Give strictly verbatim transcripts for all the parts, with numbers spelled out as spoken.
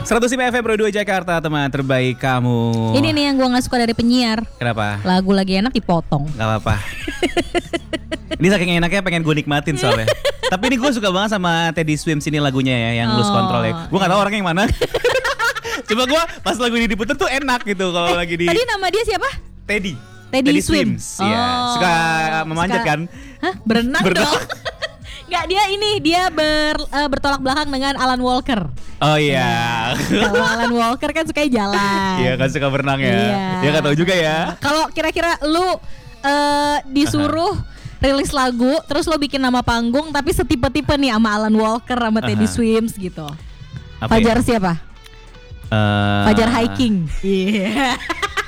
seratus lima F M Pro dua Jakarta, teman terbaik kamu. Ini nih yang gue gak suka dari penyiar. Kenapa? Lagu lagi enak dipotong. Gak apa-apa. Ini saking enaknya pengen gue nikmatin soalnya. Tapi ini gue suka banget sama Teddy Swims ini lagunya ya, yang Oh, Lose Control ya. Gue gak tahu orangnya yang mana. Cuma gue pas lagu ini diputer tuh enak gitu kalau Eh, lagi di Tadi nama dia siapa? Teddy. Teddy, Swims. Iya. Oh, Suka memanjat suka- kan? Hah? Berenang, Berenang. dong. Gak, dia ini dia ber, eh, bertolak belakang dengan Alan Walker. Oh iya. Kalau Alan Walker kan suka jalan. Iya kan suka berenang ya. Iya. Dia gak tahu juga ya. Kalau kira-kira lu eh, disuruh rilis lagu, terus lo bikin nama panggung tapi setipe-tipe nih sama Alan Walker sama Teddy Aha. Swims gitu. Apa Fajar ya? siapa? Eh, Fajar Hiking. Iya.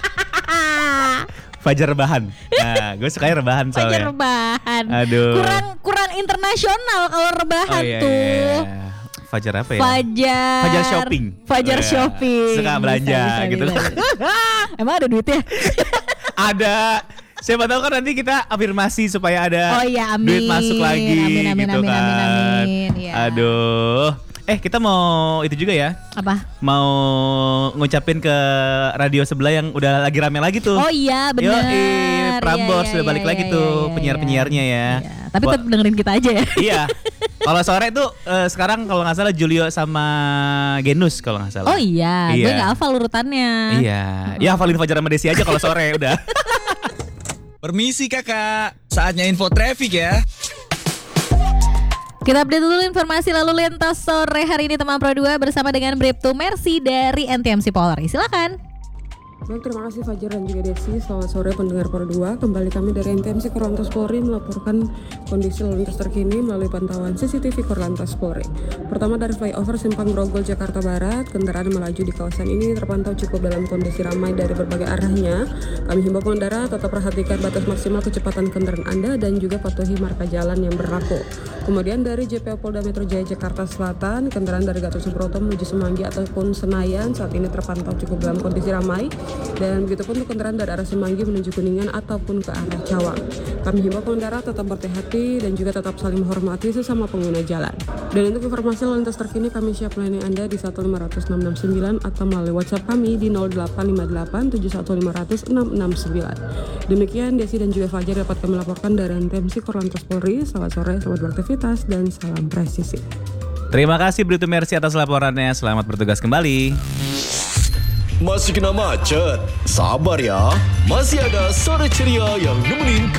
Fajar rebahan. Nah, gue sukanya rebahan soalnya. Fajar rebahan. Aduh. Kurang kurang internasional kalau rebahan Oh iya, tuh. iya, iya. Fajar apa ya? Fajar Fajar shopping. Fajar Oh, iya. shopping. Suka belanja gitu. Emang ada duitnya? Ada. Siapa tahu kan nanti kita afirmasi supaya ada Oh iya, amin. duit masuk lagi Amin, amin, gitu amin, kan. amin, amin. Iya. Aduh. Eh, kita mau itu juga ya. Apa? Mau ngucapin ke radio sebelah yang udah lagi rame lagi tuh. Oh iya, bener. Yoi, Iya, Prambors iya, udah balik iya, lagi iya, tuh iya, penyiar-penyiarnya ya. Iya. Tapi Wah, tetap dengerin kita aja ya. iya. Kalau sore tuh eh, sekarang kalau nggak salah Julio sama Genus kalau nggak salah. Oh iya, Iya. gue nggak hafal urutannya. Iya. Ya hafalin Fajar sama Desi aja kalau sore udah. Permisi kakak, saatnya info traffic ya. Kita update dulu informasi lalu lintas sore hari ini teman Pro dua bersama dengan Bribtu Mercy dari N T M C Polri. Silakan. Baik, terima kasih Fajar dan juga Desi. Selamat sore pendengar Pro dua. Kembali kami dari N T M C Korlantas Polri melaporkan kondisi lalu lintas terkini melalui pantauan C C T V Korlantas Polri. Pertama dari flyover Simpang Grogol Jakarta Barat, kendaraan yang melaju di kawasan ini terpantau cukup dalam kondisi ramai dari berbagai arahnya. Kami himbau pengendara tetap perhatikan batas maksimal kecepatan kendaraan Anda dan juga patuhi marka jalan yang berlaku. Kemudian dari J P O Polda Metro Jaya Jakarta Selatan, kendaraan dari Gatot Subroto menuju Semanggi ataupun Senayan saat ini terpantau cukup dalam kondisi ramai. Dan begitu pun untuk kendaraan dari arah Semanggi menuju Kuningan ataupun ke arah Cawang. Kami himbau pengendara tetap berhati-hati dan juga tetap saling menghormati sesama pengguna jalan. Dan untuk informasi lalu lintas terkini kami siap melayani Anda di satu lima nol nol enam enam sembilan atau melalui WhatsApp kami di nol delapan lima delapan tujuh satu lima nol nol enam enam sembilan. Demikian Desi dan juga Fajar dapat kami laporkan dari N T M C Korlantas Polri. Selamat sore, selamat beraktivitas dan salam presisi. Terima kasih Bribtu Mercy atas laporannya. Selamat bertugas kembali. Masih kena macet? Sabar ya, masih ada sore ceria yang nemenin